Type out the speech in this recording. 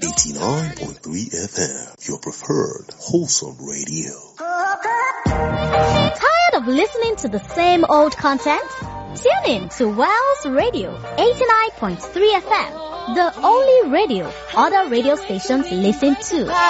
89.3 FM, your preferred wholesome radio. Tired of listening to the same old content? Tune in to Wells Radio 89.3 FM, the only radio other radio stations listen to.